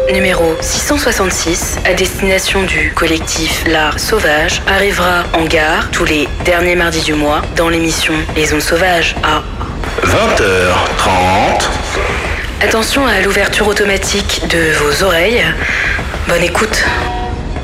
numéro 666, à destination du collectif L'Art Sauvage, arrivera en gare tous les derniers mardis du mois dans l'émission Les Zones Sauvages à 20h30. Attention à l'ouverture automatique de vos oreilles. Bonne écoute.